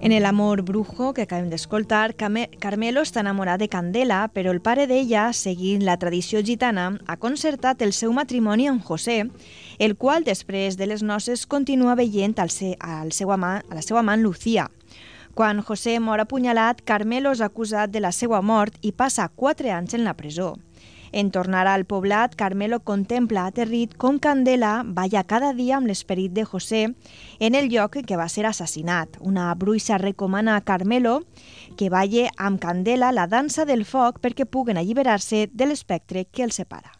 En El amor brujo, que acabem d'escoltar, Carmelo està enamorat de Candela, però el pare d'ella, seguint la tradició gitana, ha concertat el seu matrimoni amb José, el qual, després de les noces, continua veient a la seva amant Lucía. Quan José mor apunyalat, Carmelo és acusat de la seva mort i passa 4 anys en la presó. En tornar al poblat, Carmelo contempla aterrit com Candela balla cada dia amb l'esperit de José en el lloc que va ser assassinat. Una bruixa recomana a Carmelo que balle amb Candela la dansa del foc perquè puguen alliberar-se de l'espectre que els separa.